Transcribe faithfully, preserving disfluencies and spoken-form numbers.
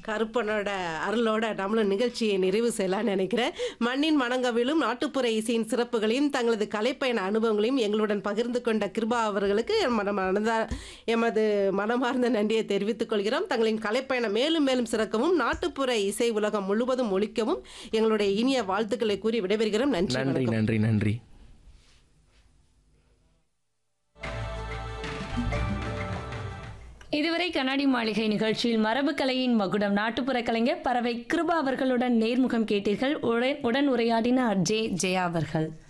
கருப்பனோட அருளோட நம்மளும் நிகழ்ச்சியை நிறைவு செய்யலாம்னு நினைக்கிறேன். மண்ணின் மணங்கவிழும் நாட்டுப்புற இசையின் சிறப்புகளையும் தங்களது கலைப்பயண அனுபவங்களையும் எங்களுடன் பகிர்ந்து கொண்ட கிருபா அவர்களுக்கு என் மனமார்ந்த எமது மனமார்ந்த நன்றியை தெரிவித்துக் கொள்கிறோம். தங்களின் கலைப்பயணம் மேலும் மேலும் சிறக்கவும் நாட்டுப்புற இசை உலகம் முழுவதும் ஒலிக்கவும் எங்களுடைய இனிய வாழ்த்துக்களை கூறி விடைபெறுகிறோம். நன்றி நன்றி வணக்கம். நன்றி நன்றி இதுவரை கண்ணாடி மாளிகை நிகழ்ச்சியில் மரபு கலையின் மகுடம் நாட்டுப்புற கலைஞர் பறவை கிருபா அவர்களுடன் நேர்முகம் கேட்டீர்கள். உடன் உடன் உரையாடினார் ஜே ஜெயா அவர்கள்.